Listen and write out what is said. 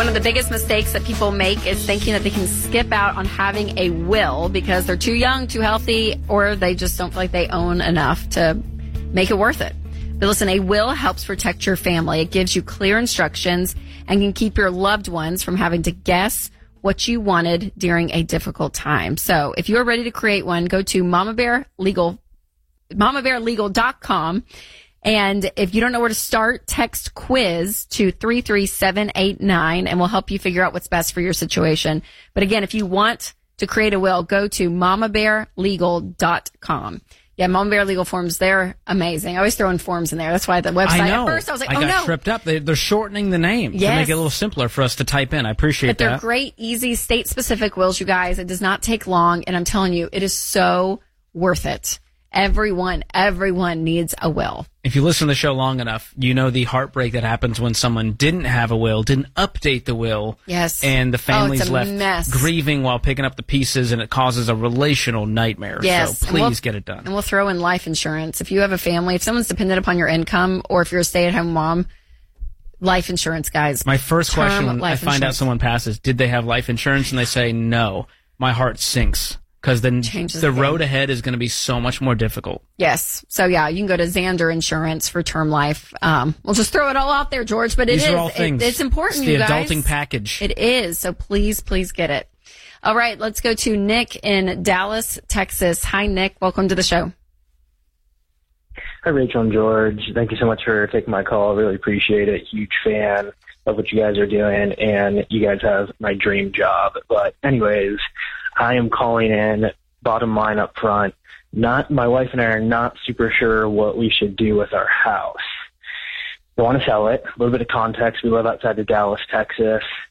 One of the biggest mistakes that people make is thinking that they can skip out on having a will because they're too young, too healthy, or they just don't feel like they own enough to make it worth it. But listen, a will helps protect your family. It gives you clear instructions and can keep your loved ones from having to guess what you wanted during a difficult time. So if you're ready to create one, go to mamabearlegal.com. And if you don't know where to start, text quiz to 33789 and we'll help you figure out what's best for your situation. But again, if you want to create a will, go to mamabearlegal.com. Yeah, Mama Bear Legal forms, they're amazing. I always throw in forms in there. That's why the website, at first I was like, I got tripped up. They're shortening the name to make it a little simpler for us to type in. I appreciate that. But they're great, easy, state-specific wills, you guys. It does not take long, and I'm telling you, it is so worth it. Everyone needs a will. If you listen to the show long enough, you know the heartbreak that happens when someone didn't have a will, didn't update the will. Yes. And the family's left mess. grieving while picking up the pieces, and it causes a relational nightmare. Yes. So please get it done. And we'll throw in life insurance. If you have a family, if someone's dependent upon your income, or if you're a stay-at-home mom, life insurance, guys. My first question when I find out someone passes, did they have life insurance? And they say no. My heart sinks. Because then the road ahead is going to be so much more difficult. Yes. So, yeah, you can go to Xander Insurance for term life. We'll just throw it all out there, George. But These are all things. It's important, you guys. It's the adulting package. It is. So, please get it. All right. Let's go to Nick in Dallas, Texas. Hi, Nick. Welcome to the show. Hi, Rachel and George. Thank you so much for taking my call. I really appreciate it. Huge fan of what you guys are doing. And you guys have my dream job. But anyways, I am calling in, bottom line up front. My wife and I are not super sure what we should do with our house. We want to sell it. A little bit of context. We live outside of Dallas, Texas.